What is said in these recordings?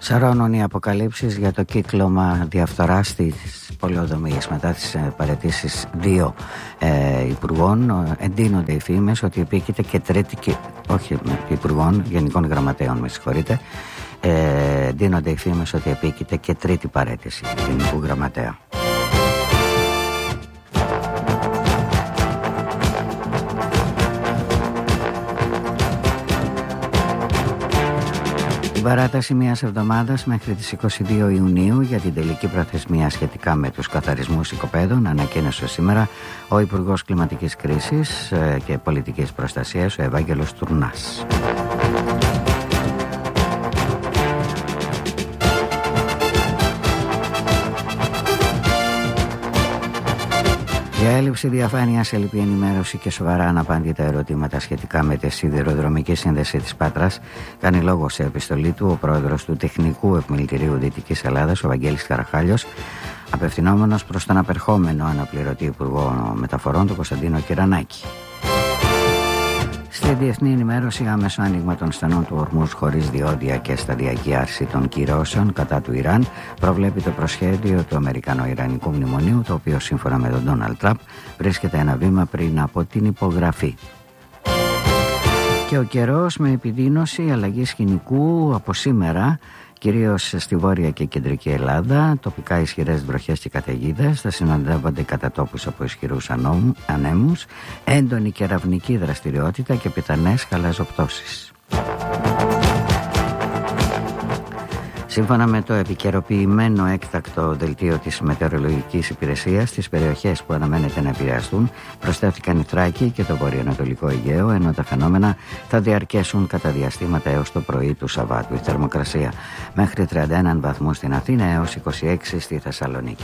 Σαρώνουν οι αποκαλύψεις για το κύκλωμα διαφθοράς της πολεοδομίας. Μετά τις παραιτήσεις δύο υπουργών εντείνονται οι φήμες ότι επίκειται και τρίτη, υπουργών, γενικών γραμματέων, με συγχωρείτε, εντείνονται οι φήμες ότι επίκειται και τρίτη παραίτηση γενικού γραμματέα. Την παράταση μιας εβδομάδας μέχρι τις 22 Ιουνίου για την τελική προθεσμία σχετικά με τους καθαρισμούς οικοπαίδων ανακοίνωσε σήμερα ο Υπουργός Κλιματικής Κρίσης και Πολιτικής Προστασίας, ο Ευάγγελος Τουρνάς. Για έλλειψη διαφάνειας, έλλειπη ενημέρωση και σοβαρά αναπάντητα ερωτήματα σχετικά με τη σιδηροδρομική σύνδεση της Πάτρας, κάνει λόγο σε επιστολή του ο πρόεδρος του Τεχνικού Επιμελητηρίου Δυτικής Ελλάδας, ο Βαγγέλης Καραχάλιος, απευθυνόμενος προς τον απερχόμενο αναπληρωτή Υπουργό Μεταφορών, τον Κωνσταντίνο Κυρανάκη. Στη διεθνή ενημέρωση, άμεσο άνοιγμα των στενών του Ορμούζ χωρίς διόδια και σταδιακή άρση των κυρώσεων κατά του Ιράν προβλέπει το προσχέδιο του Αμερικανο-Ιρανικού μνημονίου, το οποίο σύμφωνα με τον Ντόναλντ Τραμπ βρίσκεται ένα βήμα πριν από την υπογραφή. Και ο καιρός με επιδείνωση, αλλαγή σκηνικού από σήμερα, κυρίως στη βόρεια και κεντρική Ελλάδα, τοπικά ισχυρές βροχές και καταιγίδες, θα συναντεύονται κατά τόπους από ισχυρούς ανέμους, έντονη κεραυνική δραστηριότητα και πιθανές χαλαζοπτώσεις. Σύμφωνα με το επικαιροποιημένο έκτακτο δελτίο της Μετεωρολογικής Υπηρεσίας, στις περιοχές που αναμένεται να επηρεαστούν προσθέθηκαν η Θράκη και το βορειοανατολικό Αιγαίο, ενώ τα φαινόμενα θα διαρκέσουν κατά διαστήματα έως το πρωί του Σαββάτου. Η θερμοκρασία μέχρι 31 βαθμούς στην Αθήνα έως 26 στη Θεσσαλονίκη.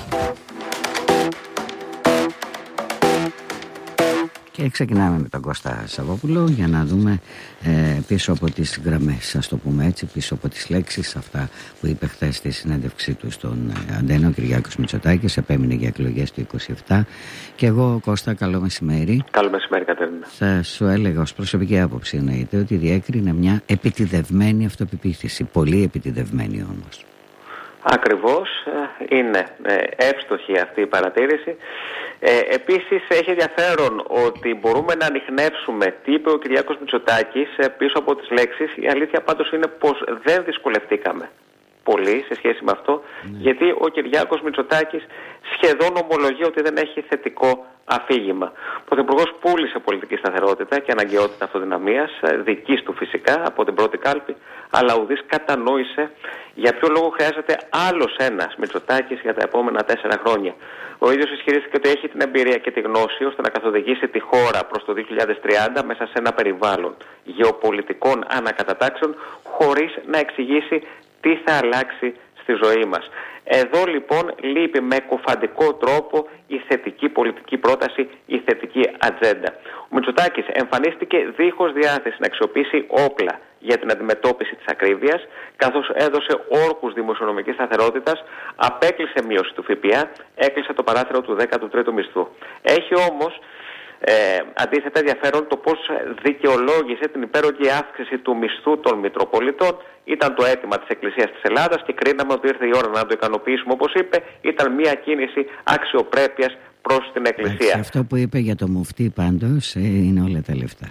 Και ξεκινάμε με τον Κώστα Σαββόπουλο για να δούμε πίσω από τις γραμμές, ας το πούμε έτσι, πίσω από τις λέξεις, αυτά που είπε χθες στη συνέντευξή του στον Αντένα ο Κυριάκος Μητσοτάκης. Επέμεινε για εκλογές του 27. Και εγώ, Κώστα, καλό μεσημέρι. Καλό μεσημέρι, Κατερίνα. Θα σου έλεγα ως προσωπική άποψη, εννοείται, ότι διέκρινε μια επιτηδευμένη αυτοπεποίθηση. Πολύ επιτηδευμένη όμως. Ακριβώς, είναι εύστοχη αυτή η παρατήρηση. Επίσης έχει ενδιαφέρον ότι μπορούμε να ανιχνεύσουμε τι είπε ο Κυριάκος Μητσοτάκης πίσω από τις λέξεις. Η αλήθεια πάντως είναι πως δεν δυσκολευτήκαμε πολύ σε σχέση με αυτό, γιατί ο Κυριάκος Μητσοτάκης σχεδόν ομολογεί ότι δεν έχει θετικό αφήγημα. Ο Πρωθυπουργός πούλησε πολιτική σταθερότητα και αναγκαιότητα αυτοδυναμίας, δικής του φυσικά, από την πρώτη κάλπη, αλλά ουδής κατανόησε για ποιο λόγο χρειάζεται άλλος ένας Μητσοτάκης για τα επόμενα 4 χρόνια. Ο ίδιος ισχυρίστηκε ότι έχει την εμπειρία και τη γνώση ώστε να καθοδηγήσει τη χώρα προς το 2030 μέσα σε ένα περιβάλλον γεωπολιτικών ανακατατάξεων, χωρίς να εξηγήσει τι θα αλλάξει στη ζωή μας. Εδώ λοιπόν λείπει με κουφαντικό τρόπο η θετική πολιτική πρόταση, η θετική ατζέντα. Ο Μητσοτάκης εμφανίστηκε δίχως διάθεση να αξιοποιήσει όπλα για την αντιμετώπιση της ακρίβειας, καθώς έδωσε όρκους δημοσιονομικής σταθερότητας, απέκλεισε μείωση του ΦΠΑ, έκλεισε το παράθυρο του 13ου μισθού. Έχει όμως αντίθετα ενδιαφέρον το πώς δικαιολόγησε την υπέρογγη αύξηση του μισθού των Μητροπολιτών. Ήταν το αίτημα της Εκκλησίας της Ελλάδας και κρίναμε ότι ήρθε η ώρα να το ικανοποιήσουμε. Όπως είπε, ήταν μια κίνηση αξιοπρέπειας προς την Εκκλησία. Αυτό που είπε για το μουφτί πάντως είναι όλα τα λεφτά.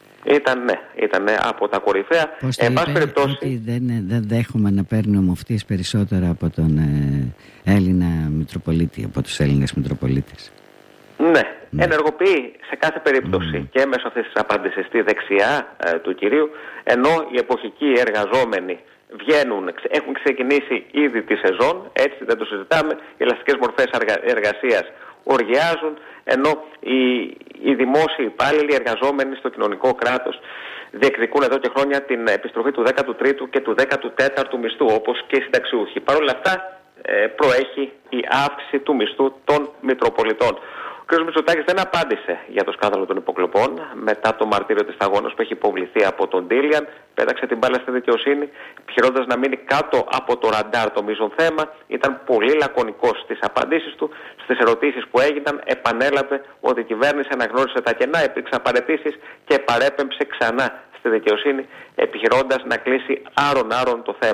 Ήταν από τα κορυφαία. Πώς το είπε, ότι δεν δέχομαι να παίρνει ο μουφτής περισσότερα από τον Έλληνα Μητροπολίτη, από τους Έλληνες Μητροπολίτες. Ναι, ενεργοποιεί σε κάθε περίπτωση και μέσω αυτής της απάντησης στη δεξιά του κυρίου, ενώ οι εποχικοί εργαζόμενοι έχουν ξεκινήσει ήδη τη σεζόν, έτσι δεν το συζητάμε, οι ελαστικές μορφές εργασίας οργιάζουν, ενώ οι δημόσιοι υπάλληλοι, οι εργαζόμενοι στο κοινωνικό κράτος διεκδικούν εδώ και χρόνια την επιστροφή του 13ου και του 14ου μισθού, όπως και οι συνταξιούχοι. Παρ' όλα αυτά προέχει η αύξηση του μισθού των Μητροπολιτών. Ο κ. Μητσοτάκης δεν απάντησε για το σκάνδαλο των υποκλοπών μετά το μαρτύριο της σταγόνας που έχει υποβληθεί από τον Ντίλιαν. Πέταξε την μπάλα στη δικαιοσύνη, επιχειρώντας να μείνει κάτω από το ραντάρ το μείζον θέμα. Ήταν πολύ λακωνικός στις απαντήσεις του. Στις ερωτήσεις που έγιναν, επανέλαβε ότι η κυβέρνηση αναγνώρισε τα κενά, υπήρξαν παραιτήσεις και παρέπεμψε ξανά στη δικαιοσύνη, επιχειρώντας να κλείσει άρον-άρον το θέμα.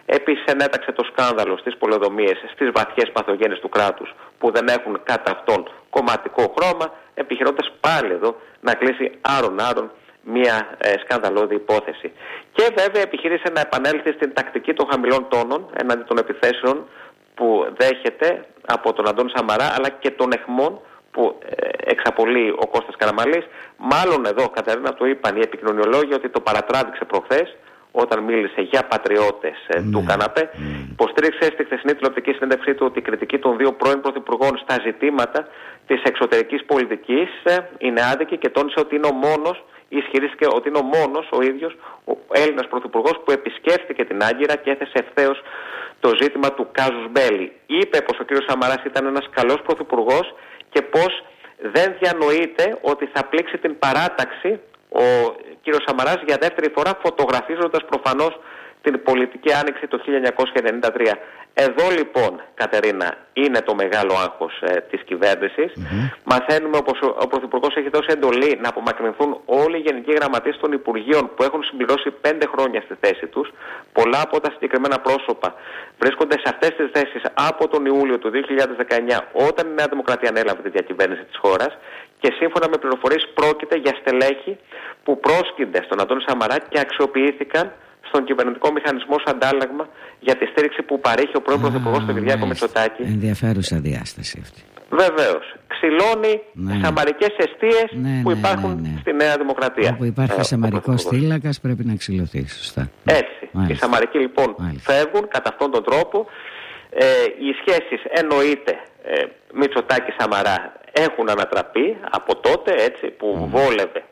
Επίσης ενέταξε το σκάνδαλο στις πολεοδομίες, στις βαθιές παθογένειες του κράτους που δεν έχουν κατά αυτόν κομματικό χρώμα, επιχειρώντας πάλι εδώ να κλείσει άρον-άρον μια σκανδαλώδη υπόθεση. Και βέβαια επιχείρησε να επανέλθει στην τακτική των χαμηλών τόνων έναντι των επιθέσεων που δέχεται από τον Αντώνη Σαμαρά, αλλά και των εχμών που εξαπολύει ο Κώστας Καραμανλής. Μάλλον εδώ, Κατερίνα, το είπαν οι επικοινωνιολόγοι ότι το παρατράβηξε προχθές όταν μίλησε για πατριώτες του καναπέ. Υποστήριξε στη χθεσινή τηλεοπτική συνέντευξή του ότι η κριτική των δύο πρώην πρωθυπουργών στα ζητήματα της εξωτερικής πολιτικής είναι άδικη και τόνισε ότι είναι ο μόνος, ισχυρίστηκε ότι είναι ο μόνος ο ίδιος ο Έλληνας πρωθυπουργός που επισκέφθηκε την Άγκυρα και έθεσε ευθέως το ζήτημα του κάζους μπέλι. Είπε πως ο κ. Σαμαράς ήταν ένας καλός πρωθυπουργός και πως δεν διανοείται ότι θα πλήξει την παράταξη ο κ. Σαμαράς για δεύτερη φορά, φωτογραφίζοντας προφανώς την πολιτική άνοιξη το 1993. Εδώ λοιπόν, Κατερίνα, είναι το μεγάλο άγχος της κυβέρνησης. Μαθαίνουμε πως ο Πρωθυπουργός έχει δώσει εντολή να απομακρυνθούν όλοι οι γενικοί γραμματείς των Υπουργείων που έχουν συμπληρώσει 5 χρόνια στη θέση τους. Πολλά από τα συγκεκριμένα πρόσωπα βρίσκονται σε αυτές τις θέσεις από τον Ιούλιο του 2019, όταν η Νέα Δημοκρατία ανέλαβε τη διακυβέρνηση της χώρας, και σύμφωνα με πληροφορίες πρόκειται για στελέχη που πρόσκυνται στον Αντώνη Σαμαρά και αξιοποιήθηκαν στον κυβερνητικό μηχανισμό ως αντάλλαγμα για τη στήριξη που παρέχει ο πρώην Πρωθυπουργός του Κυριάκο Μητσοτάκη. Ενδιαφέρουσα διάσταση αυτή. Βεβαίως. Ξυλώνει σαμαρικές εστίες που υπάρχουν στη Νέα Δημοκρατία. Όπου υπάρχει σαμαρικός θύλακας πρέπει να ξυλωθεί, σωστά. Έτσι. Οι σαμαρικοί λοιπόν φεύγουν κατά αυτόν τον τρόπο. Οι σχέσεις εννοείται Μητσοτάκη-Σαμαρά έχουν ανατραπεί από τότε, έτσι, που βόλευε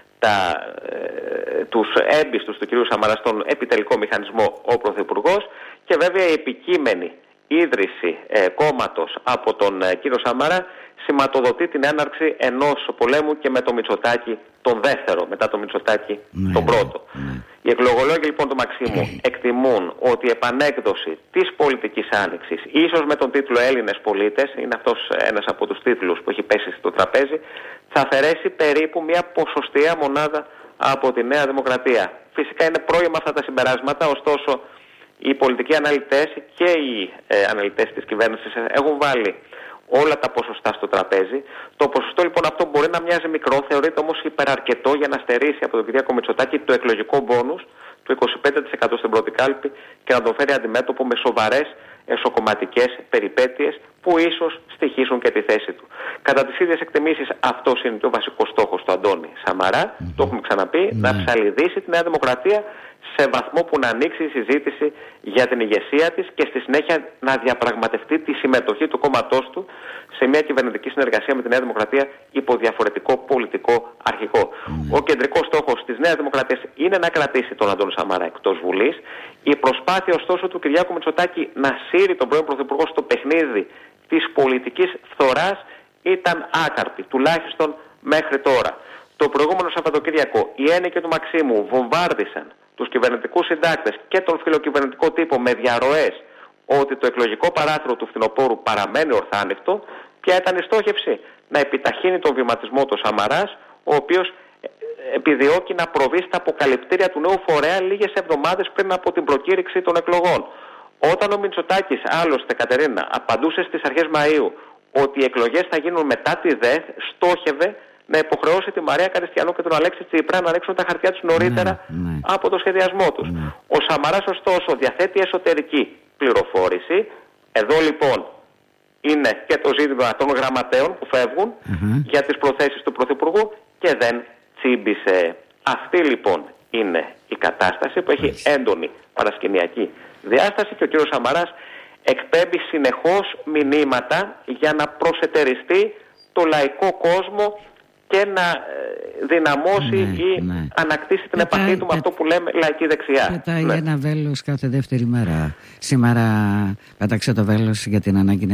τους έμπιστους του κ. Σαμαρά στον επιτελικό μηχανισμό ο Πρωθυπουργός, και βέβαια η επικείμενη ίδρυση κόμματος από τον κύριο Σαμαρά σηματοδοτεί την έναρξη ενός πολέμου και με το Μητσοτάκη τον δεύτερο, μετά το Μητσοτάκη τον πρώτο. Οι εκλογολόγοι λοιπόν του Μαξίμου εκτιμούν ότι η επανέκδοση της πολιτικής άνοιξης, ίσως με τον τίτλο Έλληνες πολίτες, είναι αυτός ένας από τους τίτλους που έχει πέσει στο τραπέζι, θα αφαιρέσει περίπου μια ποσοστιαία μονάδα από τη Νέα Δημοκρατία. Φυσικά είναι πρόημα αυτά τα συμπεράσματα, ωστόσο οι πολιτικοί αναλυτές και οι αναλυτές της κυβέρνησης έχουν βάλει όλα τα ποσοστά στο τραπέζι. Το ποσοστό λοιπόν αυτό μπορεί να μοιάζει μικρό, θεωρείται όμως υπεραρκετό για να στερήσει από τον Κυριάκο Μητσοτάκη το εκλογικό μπόνους του 25% στην πρώτη κάλπη και να τον φέρει αντιμέτωπο με σοβαρές εσωκομματικές περιπέτειες που ίσως στοιχήσουν και τη θέση του. Κατά τις ίδιες εκτιμήσεις, αυτός είναι και ο βασικός στόχος του Αντώνη Σαμαρά, το έχουμε ξαναπεί, να ψαλιδίσει τη Νέα Δημοκρατία σε βαθμό που να ανοίξει η συζήτηση για την ηγεσία της και στη συνέχεια να διαπραγματευτεί τη συμμετοχή του κόμματός του σε μια κυβερνητική συνεργασία με τη Νέα Δημοκρατία υπό διαφορετικό πολιτικό αρχηγό. Ο κεντρικός στόχος της Νέας Δημοκρατίας είναι να κρατήσει τον Αντώνη Σαμαρά εκτός Βουλής. Η προσπάθεια ωστόσο του Κυριάκου Μητσοτάκη να σύρει τον πρώην Πρωθυπουργό στο παιχνίδι της πολιτικής φθοράς ήταν άκαρπη, τουλάχιστον μέχρι τώρα. Το προηγούμενο Σαββατοκύριακο οι ένικοι του Μαξίμου βομβάρδισαν τους κυβερνητικούς συντάκτες και τον φιλοκυβερνητικό τύπο με διαρροές ότι το εκλογικό παράθυρο του φθινοπόρου παραμένει ορθάνυχτο. Ποια ήταν η στόχευση? Να επιταχύνει τον βηματισμό του Σαμαράς, ο οποίος επιδιώκει να προβεί στα αποκαλυπτήρια του νέου φορέα λίγες εβδομάδες πριν από την προκήρυξη των εκλογών. Όταν ο Μητσοτάκης, άλλωστε, Κατερίνα, απαντούσε στις αρχές Μαΐου ότι οι εκλογές θα γίνουν μετά τη ΔΕΘ, στόχευε να υποχρεώσει τη Μαρία Καριστιανού και τον Αλέξη Τσίπρα να ρίξουν τα χαρτιά τους νωρίτερα από το σχεδιασμό τους. Ο Σαμαράς, ωστόσο, διαθέτει εσωτερική πληροφόρηση. Εδώ λοιπόν είναι και το ζήτημα των γραμματέων που φεύγουν για τις προθέσεις του Πρωθυπουργού και δεν τσίμπησε. Αυτή λοιπόν είναι η κατάσταση που έχει έντονη παρασκηνιακή διάσταση και ο κύριος Σαμαράς εκπέμπει συνεχώς μηνύματα για να προσετεριστεί το λαϊκό κόσμο και να δυναμώσει ή ανακτήσει την επαφή του με αυτό που λέμε λαϊκή δεξιά. Πετάει ένα βέλος κάθε δεύτερη μέρα. Σήμερα πέταξε το βέλος για την ανάγκη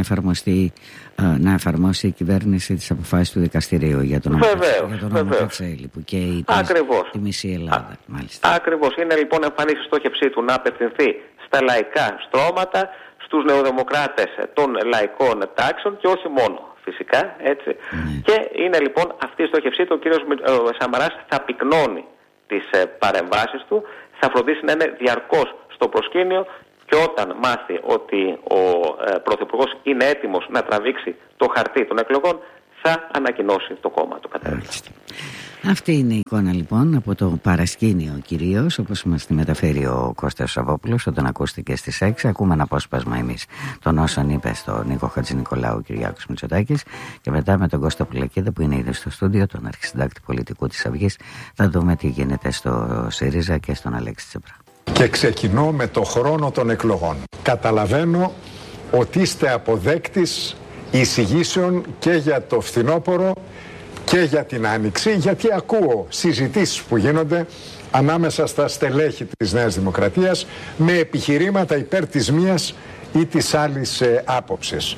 να εφαρμόσει η κυβέρνηση τις αποφάσεις του δικαστηρίου για τον νόμο Κατσέλη που καίει τη μισή Ελλάδα. Ακριβώς. Είναι λοιπόν εμφανής η στόχευσή του να απευθυνθεί στα λαϊκά στρώματα, στους νεοδημοκράτες των λαϊκών τάξεων και όχι μόνο. Φυσικά, έτσι. Και είναι λοιπόν αυτή η στόχευσή του. Ο κύριος Σαμαράς θα πυκνώνει τις παρεμβάσεις του, θα φροντίσει να είναι διαρκώς στο προσκήνιο και όταν μάθει ότι ο Πρωθυπουργός είναι έτοιμος να τραβήξει το χαρτί των εκλογών, θα ανακοινώσει το κόμμα του κατέρευση. Αυτή είναι η εικόνα λοιπόν από το παρασκήνιο κυρίως, όπως μας τη μεταφέρει ο Κώστας Σαββόπουλος όταν ακούστηκε στις 6. Ακούμε ένα απόσπασμα εμείς των όσων είπε στον Νίκο Χατζηνικολάου ο Κυριάκος Μητσοτάκης, και μετά με τον Κώστα Πουλακίδη που είναι ήδη στο στούντιο, τον αρχισυντάκτη πολιτικού της Αυγής, θα δούμε τι γίνεται στο ΣΥΡΙΖΑ και στον Αλέξη Τσίπρα. Και ξεκινώ με το χρόνο των εκλογών. Καταλαβαίνω ότι είστε αποδέκτης εισηγήσεων και για το φθινόπωρο και για την Άνοιξη, γιατί ακούω συζητήσεις που γίνονται ανάμεσα στα στελέχη της Νέας Δημοκρατίας με επιχειρήματα υπέρ της μίας ή της άλλης άποψης.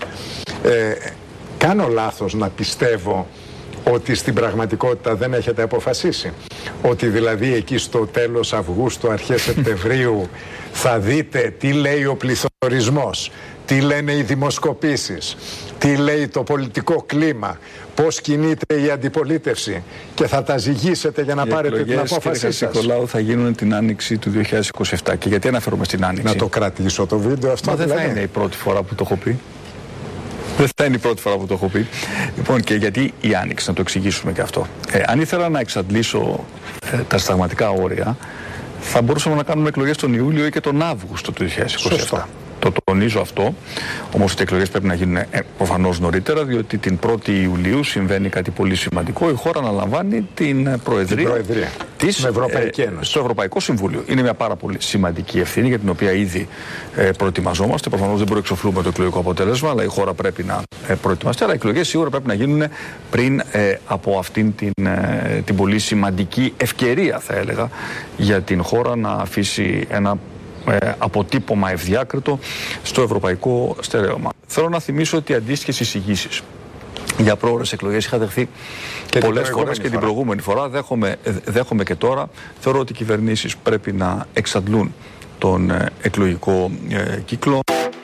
Κάνω λάθος να πιστεύω ότι στην πραγματικότητα δεν έχετε αποφασίσει? Ότι δηλαδή εκεί στο τέλος Αυγούστου, αρχές Σεπτεμβρίου θα δείτε τι λέει ο πληθωρισμός, τι λένε οι δημοσκοπήσεις, τι λέει το πολιτικό κλίμα, πώς κινείται η αντιπολίτευση, και θα τα ζυγίσετε για να πάρετε την απόφασή σας? Οι εκλογές θα γίνουν την Άνοιξη του 2027. Και γιατί αναφέρομαι στην Άνοιξη? Να το κρατήσω το βίντεο αυτό? Μα δεν θα είναι η πρώτη φορά που το έχω πει. Δεν θα είναι η πρώτη φορά που το έχω πει. Λοιπόν, και γιατί η Άνοιξη, να το εξηγήσουμε και αυτό. Αν ήθελα να εξαντλήσω τα συνταγματικά όρια, θα μπορούσαμε να κάνουμε εκλογές τον Ιούλιο ή και τον Αύγουστο του 2027. Σωστό. Το τονίζω αυτό. Όμως οι εκλογές πρέπει να γίνουν προφανώς νωρίτερα, διότι την 1η Ιουλίου συμβαίνει κάτι πολύ σημαντικό. Η χώρα αναλαμβάνει την Προεδρία της Ευρωπαϊκή Ένωση. Στο Ευρωπαϊκό Συμβούλιο. Είναι μια πάρα πολύ σημαντική ευθύνη για την οποία ήδη προετοιμαζόμαστε. Προφανώς δεν μπορούμε να εξοφλούμε το εκλογικό αποτέλεσμα, αλλά η χώρα πρέπει να προετοιμαστεί. Αλλά οι εκλογές σίγουρα πρέπει να γίνουν πριν από αυτήν την πολύ σημαντική ευκαιρία, θα έλεγα, για την χώρα να αφήσει ένα αποτύπωμα ευδιάκριτο στο ευρωπαϊκό στερέωμα. Θέλω να θυμίσω ότι αντίστοιχες εισηγήσεις για πρόορες εκλογές είχα δεχθεί πολλές φορές και την προηγούμενη φορά. Δέχομαι και τώρα. Θεωρώ ότι οι κυβερνήσεις πρέπει να εξαντλούν τον εκλογικό κύκλο.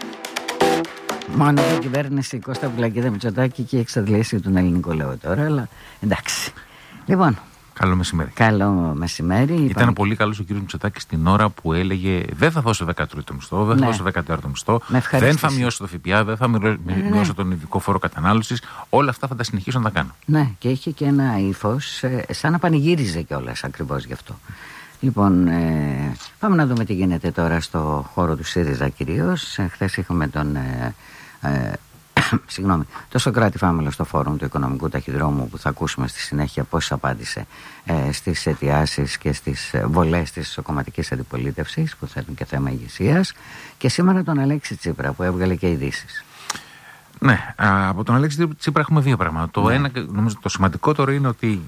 Μόνο η κυβέρνηση Κώστα Πουλακίδη Μητσοτάκη και η εξαντλήση του ελληνικού λαού τώρα, αλλά εντάξει. Λοιπόν. Καλό μεσημέρι. Καλό μεσημέρι. Ήταν πολύ καλός ο κύριος Μητσοτάκης την ώρα που έλεγε δεν θα δώσω 13ο μισθό, δεν θα δώσω 14ο μισθό, δεν θα μειώσω το ΦΠΑ, δεν θα μειώσω τον ειδικό φόρο κατανάλωσης. Όλα αυτά θα τα συνεχίσω να τα κάνω. Ναι, και είχε και ένα ύφος σαν να πανηγύριζε κιόλας ακριβώς γι' αυτό. Λοιπόν, πάμε να δούμε τι γίνεται τώρα στο χώρο του ΣΥΡΙΖΑ κυρίως. Χθες είχαμε το Σωκράτη Φάμελο στο φόρουμ του Οικονομικού Ταχυδρόμου, που θα ακούσουμε στη συνέχεια πώς απάντησε στις αιτιάσεις και στις βολές της κομματικής αντιπολίτευσης που θέτουν και θέμα ηγεσίας, και σήμερα τον Αλέξη Τσίπρα που έβγαλε και ειδήσεις. Ναι, από τον Αλέξη Τσίπρα έχουμε δύο πράγματα. Το ένα, νομίζω το σημαντικότερο, είναι ότι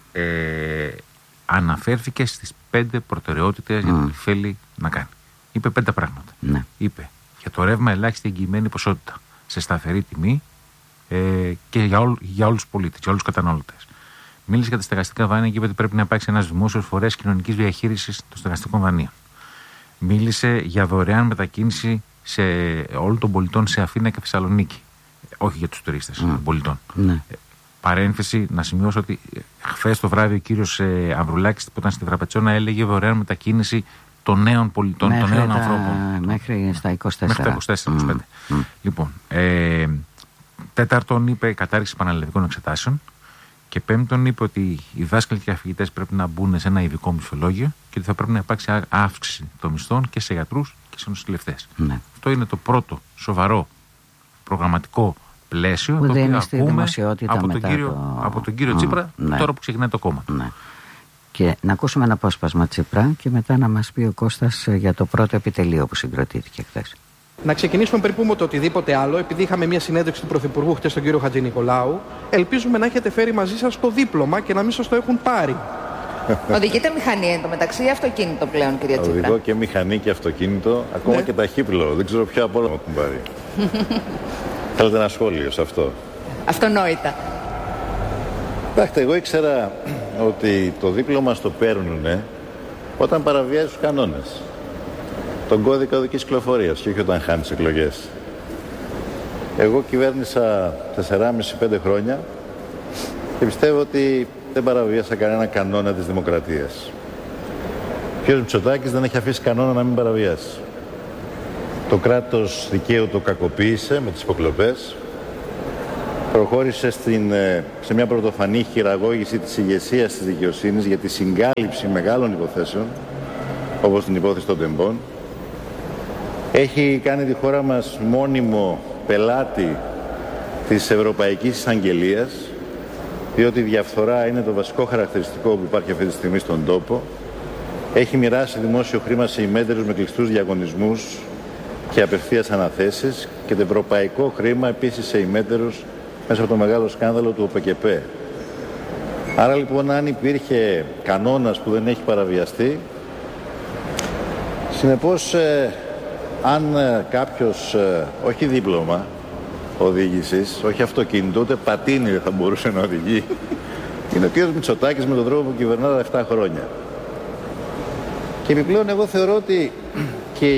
αναφέρθηκε στις 5 προτεραιότητες για το τι θέλει να κάνει. Είπε 5 πράγματα. Ναι. Είπε για το ρεύμα ελάχιστη εγγυημένη ποσότητα σε σταθερή τιμή και για όλους τους πολίτες, για όλους τους καταναλωτές. Μίλησε για τα στεγαστικά δάνεια και είπε ότι πρέπει να υπάρξει ένας δημόσιος φορέας κοινωνικής διαχείρισης των στεγαστικών δανείων. Μίλησε για δωρεάν μετακίνηση όλων των πολιτών σε Αθήνα και Θεσσαλονίκη. Όχι για τους τουρίστες, των πολιτών. Ναι. Παρένθεση, να σημειώσω ότι χθες το βράδυ ο κύριος Ανδρουλάκης που ήταν στη Δραπετσόνα έλεγε δωρεάν μετακίνηση των νέων πολιτών, των νέων ανθρώπων. Μέχρι στα 24. Μέχρι τα 24-25. Λοιπόν, τέταρτον είπε κατάργηση πανελλαδικών εξετάσεων. Και πέμπτον είπε ότι οι δάσκαλοι και οι αφηγητές πρέπει να μπουν σε ένα ειδικό μισθολόγιο και ότι θα πρέπει να υπάρξει αύξηση των μισθών και σε γιατρούς και σε νοσηλευτές. Ναι. Αυτό είναι το πρώτο σοβαρό προγραμματικό πλαίσιο που το οποίο ακούμε από τον κύριο Τσίπρα τώρα που ξεκινάει το κόμμα του. Ναι. Και να ακούσουμε ένα απόσπασμα Τσίπρα και μετά να μας πει ο Κώστας για το πρώτο επιτελείο που συγκροτήθηκε χθες. Να ξεκινήσουμε περίπου με το οτιδήποτε άλλο, επειδή είχαμε μια συνέντευξη του Πρωθυπουργού χτες τον κύριο Χατζηνικολάου. Ελπίζουμε να έχετε φέρει μαζί σας το δίπλωμα και να μην σας το έχουν πάρει. Οδηγείτε μηχανή εντωμεταξύ ή αυτοκίνητο πλέον, κυρία Τσίπρα? Οδηγώ και μηχανή και αυτοκίνητο, ακόμα και ταχύπλο. Δεν ξέρω ποιο από όλα μου έχουν πάρει. Θέλετε ένα σχόλιο σε αυτό? Αυτονόητα. Κοιτάξτε, εγώ ήξερα ότι το δίπλωμα στο παίρνουνε όταν παραβιάζει τους κανόνες. Τον κώδικα οδικής κυκλοφορίας και όχι όταν χάνεις εκλογές. Εγώ κυβέρνησα 4,5-5 χρόνια και πιστεύω ότι δεν παραβίασα κανένα κανόνα της δημοκρατίας. Ο κ. Μητσοτάκης δεν έχει αφήσει κανόνα να μην παραβιάσει. Το κράτος δικαίου το κακοποίησε με τις υποκλοπές. Προχώρησε σε μια πρωτοφανή χειραγώγηση της ηγεσίας της δικαιοσύνης για τη συγκάλυψη μεγάλων υποθέσεων, όπως την υπόθεση των τεμπών. Έχει κάνει τη χώρα μας μόνιμο πελάτη της Ευρωπαϊκής Εισαγγελίας, διότι η διαφθορά είναι το βασικό χαρακτηριστικό που υπάρχει αυτή τη στιγμή στον τόπο. Έχει μοιράσει δημόσιο χρήμα σε ημέτερους με κλειστούς διαγωνισμούς και απευθείας αναθέσεις και το ευρωπαϊκό χρήμα επίσης σε ημέτερους μέσα από το μεγάλο σκάνδαλο του ΟΠΕΚΕΠΕ. Άρα λοιπόν, αν υπήρχε κανόνας που δεν έχει παραβιαστεί, συνεπώς αν κάποιος, όχι δίπλωμα οδήγησης, όχι αυτοκίνητο, ούτε πατίνι δεν θα μπορούσε να οδηγεί, είναι ο κ. Μητσοτάκης με τον τρόπο που κυβερνά τα 7 χρόνια. Και επιπλέον εγώ θεωρώ ότι και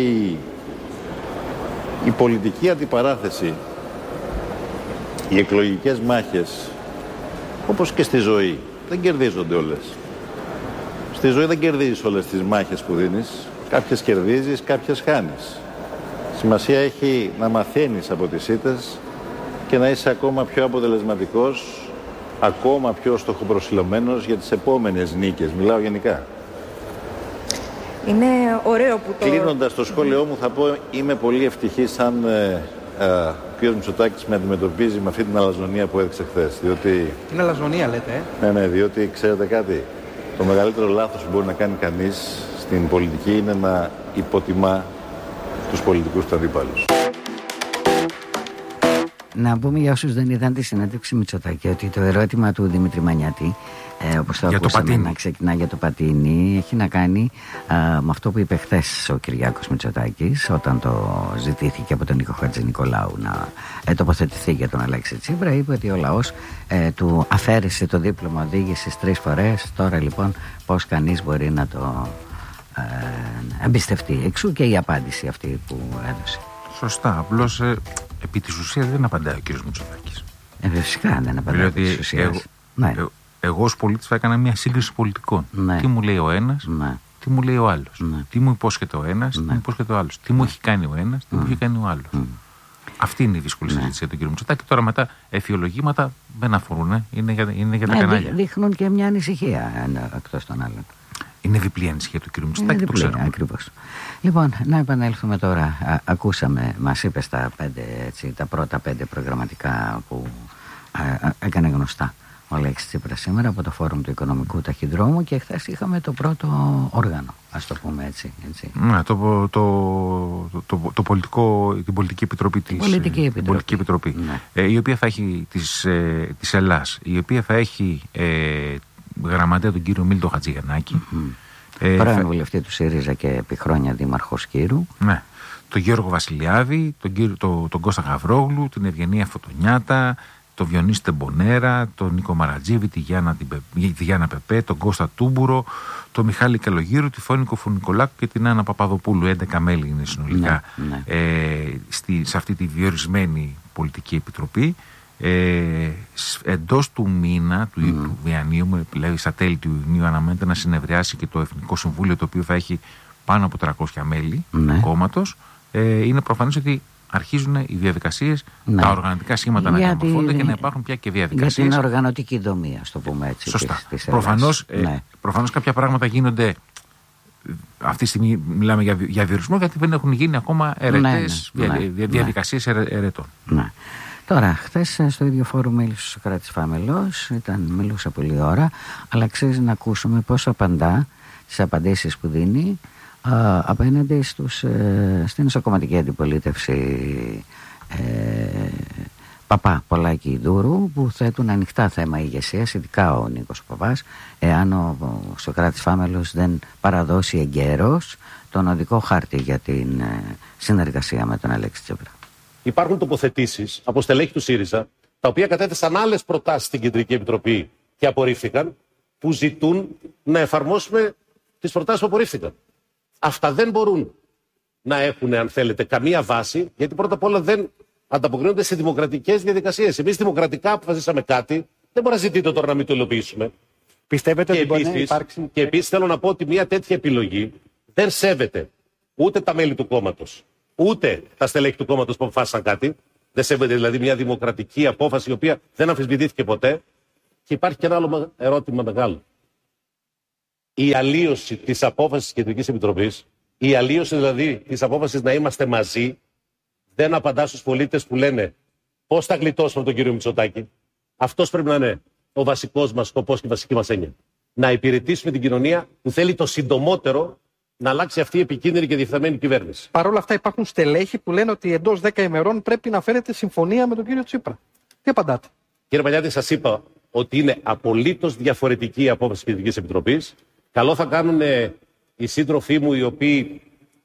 η πολιτική αντιπαράθεση, οι εκλογικές μάχες, όπως και στη ζωή, δεν κερδίζονται όλες. Στη ζωή δεν κερδίζεις όλες τις μάχες που δίνεις. Κάποιες κερδίζεις, κάποιες χάνεις. Σημασία έχει να μαθαίνεις από τις ήττες και να είσαι ακόμα πιο αποτελεσματικός, ακόμα πιο στοχοπροσιλωμένος για τις επόμενες νίκες. Μιλάω γενικά. Είναι ωραίο που το... Κλείνοντας το σχόλιο μου θα πω, είμαι πολύ ευτυχής αν ο κ. Μητσοτάκης με αντιμετωπίζει με αυτή την αλαζονία που έδειξε χθες. Διότι... Είναι αλαζονία λέτε, Ναι, διότι ξέρετε κάτι, το μεγαλύτερο λάθος που μπορεί να κάνει κανείς στην πολιτική είναι να υποτιμά τους πολιτικούς του αντίπαλους. Να πούμε για όσους δεν είδαν τη συνέντευξη Μητσοτάκη ότι το ερώτημα του Δημήτρη Μανιάτη, όπως το ακούσαμε να ξεκινά για το πατίνι, έχει να κάνει με αυτό που είπε χθες ο Κυριάκος Μητσοτάκης όταν το ζητήθηκε από τον Νίκο Χατζηνικολάου να τοποθετηθεί για τον Αλέξη Τσίπρα. Είπε ότι ο λαός του αφαίρεσε το δίπλωμα οδήγησης 3 φορές. Τώρα λοιπόν πώς κανείς μπορεί να το εμπιστευτεί? Εξού και η απάντηση αυτή που έδωσε. Σωστά, απλώς επί της ουσίας δεν απαντάει ο κ. Μητσοτάκης. Φυσικά δεν απαντάει επί της ουσίας. Εγώ ως πολίτης θα έκανα μια σύγκριση πολιτικών. Ναι. Τι μου λέει ο ένας, τι μου λέει ο άλλος. Ναι. Τι μου υπόσχεται ο ένας, τι μου υπόσχεται ο άλλος. Τι μου έχει κάνει ο ένας, τι μου έχει κάνει ο άλλος. Αυτή είναι η δύσκολη συζήτηση για τον κ. Μητσοτάκη. Τώρα μετά εφιολογήματα δεν αφορούν, είναι για τα κανάλια. Δείχνουν και μια ανησυχία εκτός των άλλων. Είναι διπλή ανησυχία του κ. Μητσοτάκη, το ξέρουμε. Ακριβώς. Λοιπόν, να επανέλθουμε τώρα. Ακούσαμε, μας είπες τα πρώτα 5 προγραμματικά που έκανε γνωστά ο Αλέξης Τσίπρας σήμερα από το Φόρουμ του Οικονομικού Ταχυδρόμου και χθες είχαμε το πρώτο όργανο, ας το πούμε έτσι. Ναι, την Πολιτική Επιτροπή Πολιτική Επιτροπή, ναι. Η οποία θα έχει της Ελλάς, η οποία θα έχει γραμματέα τον κύριο Μίλτο Χατζηγιαννάκη, πρώην βουλευτή του ΣΥΡΙΖΑ και επί χρόνια δήμαρχος Κύρου. Ναι. Τον Γιώργο Βασιλιάδη, τον Κώστα Γαβρόγλου, την Ευγενία Φωτονιάτα, τον Βιονύση Τεμπονέρα, τον Νίκο Μαρατζίβη, τη Γιάννα Πεπέ, τον Κώστα Τούμπουρο, τον Μιχάλη Καλογύρου, τη Φώνικο Φωνικολάκου και την Άννα Παπαδοπούλου. 11 μέλη είναι συνολικά σε αυτή τη διορισμένη πολιτική επιτροπή. Εντός του μήνα του Ιαννίου, δηλαδή στα τέλη του Ιουνίου, αναμένεται να συνεδριάσει και το Εθνικό Συμβούλιο, το οποίο θα έχει πάνω από 300 μέλη του κόμματος. Είναι προφανές ότι αρχίζουν οι διαδικασίες, τα οργανωτικά σχήματα να διαμορφώνονται και να υπάρχουν πια και διαδικασίες. Για την οργανωτική δομή, ας το πούμε έτσι. Σωστά. Προφανώς κάποια πράγματα γίνονται. Αυτή τη στιγμή μιλάμε για διορισμό, γιατί δεν έχουν γίνει ακόμα διαδικασίες ερετών. Ναι. Τώρα, χθες στο ίδιο φόρουμ μίλησε ο Σωκράτης Φαμελός, μιλούσε πολλή ώρα, αλλά αξίζει να ακούσουμε πώς απαντά στις απαντήσεις που δίνει απέναντι στην ισοκομματική αντιπολίτευση Παπά, Πολάκη, Δούρου, που θέτουν ανοιχτά θέμα ηγεσίας, ειδικά ο Νίκος Παπάς, εάν ο Σωκράτης Φάμελος δεν παραδώσει εγκαίρως τον οδικό χάρτη για την συνεργασία με τον Αλέξη Τσίπρα. Υπάρχουν τοποθετήσεις από στελέχη του ΣΥΡΙΖΑ, τα οποία κατέθεσαν άλλες προτάσεις στην Κεντρική Επιτροπή και απορρίφθηκαν, που ζητούν να εφαρμόσουμε τις προτάσεις που απορρίφθηκαν. Αυτά δεν μπορούν να έχουν, αν θέλετε, καμία βάση, γιατί πρώτα απ' όλα δεν ανταποκρίνονται σε δημοκρατικές διαδικασίες. Εμείς δημοκρατικά αποφασίσαμε κάτι, δεν μπορεί να ζητείτε τώρα να μην το υλοποιήσουμε. Πιστεύετε ότι μπορεί να υπάρξει? Και επίσης θέλω να πω ότι μια τέτοια επιλογή δεν σέβεται ούτε τα μέλη του κόμματος, Ούτε τα στελέχη του κόμματος που αποφάσισαν κάτι. Δεν σέβεται δηλαδή μια δημοκρατική απόφαση η οποία δεν αμφισβητήθηκε ποτέ. Και υπάρχει και ένα άλλο ερώτημα μεγάλο. Η αλλίωση της απόφασης της Κεντρικής Επιτροπής, η αλλίωση δηλαδή της απόφασης να είμαστε μαζί, δεν απαντά στους πολίτες που λένε πώς θα γλιτώσουμε τον κύριο Μητσοτάκη. Αυτός πρέπει να είναι ο βασικός μας σκοπός και η βασική μας έννοια. Να υπηρετήσουμε την κοινωνία που θέλει το συντομότερο να αλλάξει αυτή η επικίνδυνη και διεφθαρμένη κυβέρνηση. Παρ' όλα αυτά, υπάρχουν στελέχοι που λένε ότι εντός 10 ημερών πρέπει να φέρετε συμφωνία με τον κύριο Τσίπρα. Τι απαντάτε? Κύριε Παλιάτη, σας είπα ότι είναι απολύτως διαφορετική η απόφαση της Κεντρικής Επιτροπής. Καλό θα κάνουν οι σύντροφοί μου, οι οποίοι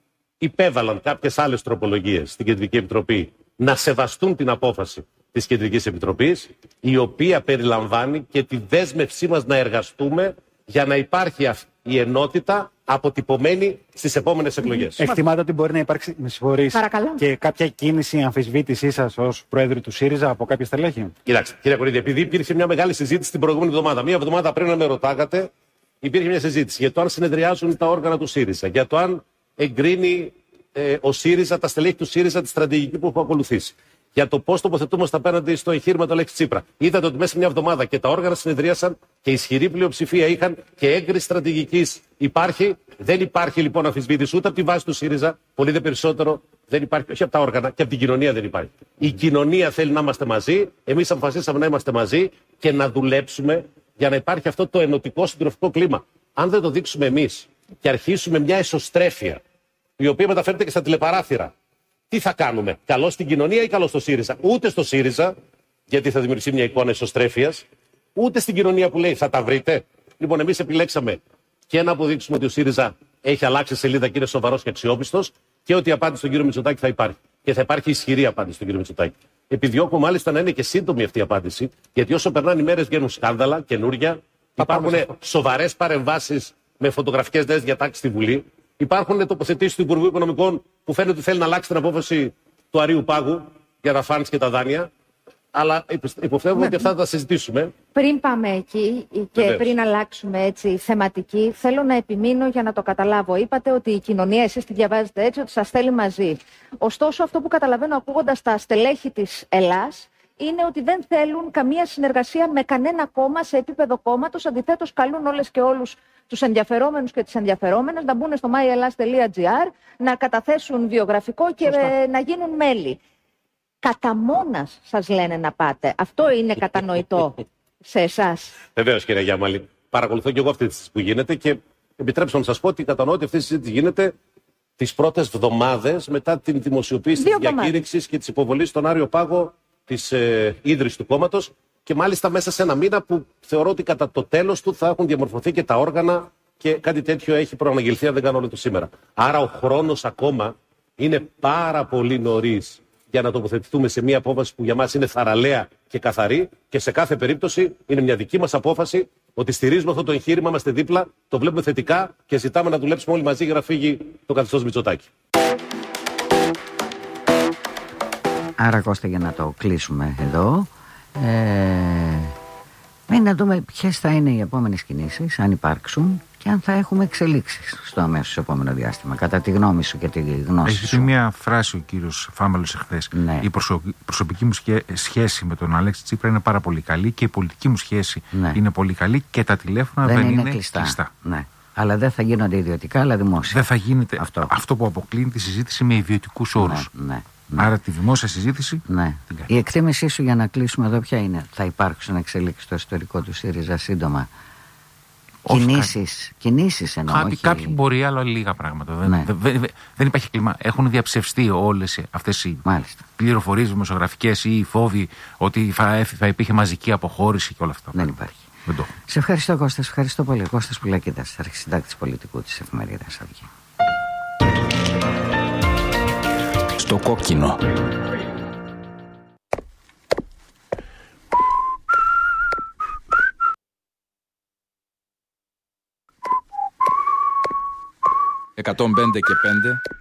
υπέβαλαν κάποιες άλλες τροπολογίες στην Κεντρική Επιτροπή, να σεβαστούν την απόφαση της Κεντρικής Επιτροπής, η οποία περιλαμβάνει και τη δέσμευσή μας να εργαστούμε για να υπάρχει η ενότητα αποτυπωμένη στις επόμενες εκλογές. Εκτιμάτε ότι μπορεί να υπάρξει, με συγχωρείς, και κάποια κίνηση αμφισβήτησή σας ως Πρόεδρου του ΣΥΡΙΖΑ από κάποια στελέχη? Κοιτάξτε, κύριε Κορίδη, επειδή υπήρξε μια μεγάλη συζήτηση την προηγούμενη εβδομάδα, μία εβδομάδα πριν να με ρωτάγατε, υπήρχε μια συζήτηση για το αν συνεδριάζουν τα όργανα του ΣΥΡΙΖΑ, για το αν εγκρίνει ο ΣΥΡΙΖΑ, τα στελέχη του ΣΥΡΙΖΑ, τη στρατηγική που έχω ακολουθήσει. Για το πώς τοποθετούμαστε απέναντι στο εγχείρημα του Αλέξη Τσίπρα. Είδατε ότι μέσα σε μια εβδομάδα και τα όργανα συνεδρίασαν και ισχυρή πλειοψηφία είχαν και έγκριση στρατηγικής υπάρχει. Δεν υπάρχει λοιπόν αμφισβήτηση ούτε από τη βάση του ΣΥΡΙΖΑ, πολύ δε περισσότερο δεν υπάρχει, όχι από τα όργανα, και από την κοινωνία δεν υπάρχει. Η κοινωνία θέλει να είμαστε μαζί, εμείς αποφασίσαμε να είμαστε μαζί και να δουλέψουμε για να υπάρχει αυτό το ενωτικό συντροφικό κλίμα. Αν δεν το δείξουμε εμείς και αρχίσουμε μια εσωστρέφεια, η οποία μεταφέρεται και στα τηλεπαράθυρα, τι θα κάνουμε? Καλό στην κοινωνία ή καλό στο ΣΥΡΙΖΑ? Ούτε στο ΣΥΡΙΖΑ, γιατί θα δημιουργηθεί μια εικόνα εσωστρέφειας, ούτε στην κοινωνία που λέει θα τα βρείτε. Λοιπόν, εμείς επιλέξαμε και να αποδείξουμε ότι ο ΣΥΡΙΖΑ έχει αλλάξει σελίδα και είναι σοβαρός και αξιόπιστος, και ότι η απάντηση στον κύριο Μητσοτάκη θα υπάρχει. Και θα υπάρχει ισχυρή απάντηση στον κύριο Μητσοτάκη. Επιδιώκω μάλιστα να είναι και σύντομη αυτή η απάντηση, γιατί όσο περνάνε οι μέρες βγαίνουν σκάνδαλα καινούρια, υπάρχουν σοβαρές παρεμβάσεις με φωτογραφικές νέες διατάξεις στη Βουλή. Υπάρχουν τοποθετήσεις του Υπουργού Οικονομικών που φαίνεται ότι θέλει να αλλάξει την απόφαση του Αρείου Πάγου για τα φαντς και τα δάνεια. Αλλά υποφεύγουμε ότι αυτά θα τα συζητήσουμε. Πριν πάμε εκεί και πριν αλλάξουμε έτσι θεματική, θέλω να επιμείνω για να το καταλάβω. Είπατε ότι η κοινωνία, εσείς τη διαβάζετε έτσι, ότι σας θέλει μαζί. Ωστόσο, αυτό που καταλαβαίνω ακούγοντας τα στελέχη της Ελλάς είναι ότι δεν θέλουν καμία συνεργασία με κανένα κόμμα σε επίπεδο κόμματος. Αντιθέτως, καλούν όλες και όλους τους ενδιαφερόμενους και τις ενδιαφερόμενες να μπουν στο myellas.gr, να καταθέσουν βιογραφικό και να γίνουν μέλη. Κατά μόνας σας λένε να πάτε. Αυτό είναι κατανοητό σε εσάς? Βεβαίως, κύριε Γιάμαλη. Παρακολουθώ και εγώ αυτή τη συζήτηση που γίνεται και επιτρέψτε να σας πω ότι κατανοώ ότι αυτή η συζήτηση γίνεται τις πρώτες εβδομάδες μετά την δημοσιοποίηση της διακήρυξης και της υποβολής στον Άριο Πάγο της ίδρυσης του κόμματος, και μάλιστα μέσα σε ένα μήνα που θεωρώ ότι κατά το τέλος του θα έχουν διαμορφωθεί και τα όργανα και κάτι τέτοιο έχει προαναγγελθεί, αν δεν κάνω όλο το σήμερα. Άρα ο χρόνος ακόμα είναι πάρα πολύ νωρίς για να τοποθετηθούμε σε μια απόφαση που για μας είναι θαραλέα και καθαρή, και σε κάθε περίπτωση είναι μια δική μας απόφαση ότι στηρίζουμε αυτό το εγχείρημα, είμαστε δίπλα, το βλέπουμε θετικά και ζητάμε να δουλέψουμε όλοι μαζί για να φύγει το καθεστώς Μητσοτάκη. Άρα, Κώστα, για να το κλείσουμε εδώ, να δούμε ποιες θα είναι οι επόμενες κινήσεις, αν υπάρξουν, και αν θα έχουμε εξελίξεις στο αμέσως επόμενο διάστημα. Κατά τη γνώμη σου και τη γνώση σου. Έχει μια φράση ο κύριος Φάμελος εχθές. Ναι. Η προσωπική μου σχέση με τον Αλέξη Τσίπρα είναι πάρα πολύ καλή και η πολιτική μου σχέση είναι πολύ καλή και τα τηλέφωνα δεν είναι κλειστά. Ναι. Αλλά δεν θα γίνονται ιδιωτικά, αλλά δημόσια. Δεν θα γίνεται αυτό που αποκλίνει τη συζήτηση με ιδιωτικούς όρους. Ναι. Άρα τη δημόσια συζήτηση. Ναι. Η εκτίμησή σου, για να κλείσουμε εδώ, ποια είναι? Θα υπάρξουν εξελίξεις στο ιστορικό του ΣΥΡΙΖΑ σύντομα? Κινήσεις εννοώ. Κάποιοι μπορεί, αλλά λίγα πράγματα. Ναι. Δεν υπάρχει κλίμα. Έχουν διαψευστεί όλες αυτές οι πληροφορίες δημοσιογραφικές ή οι φόβοι ότι θα υπήρχε μαζική αποχώρηση και όλα αυτά. Δεν υπάρχει. Σε ευχαριστώ, Κώστα. Σε ευχαριστώ πολύ. Κώστας Πουλακίδας, αρχισυντάκτης πολιτικού της εφημερίδας Αυγή. Στο κόκκινο. «105 και 5